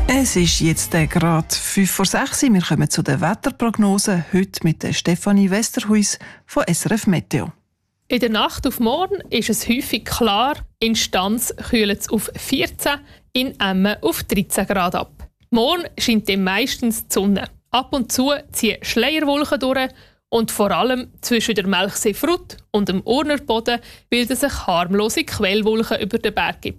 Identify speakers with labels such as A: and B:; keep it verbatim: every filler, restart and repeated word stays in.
A: Es ist jetzt äh, gerade fünf vor sechs. Wir kommen zu der Wetterprognose. Heute mit der Stefanie Westerhuis von S R F Meteo.
B: In der Nacht auf morgen ist es häufig klar. In Stanz kühlt es auf vierzehn, in Emmen auf dreizehn Grad ab. Morgen scheint dann meistens die Sonne. Ab und zu ziehen Schleierwolken durch und vor allem zwischen der Melchsee Frut und dem Urnerboden bilden sich harmlose Quellwolken über den Berg.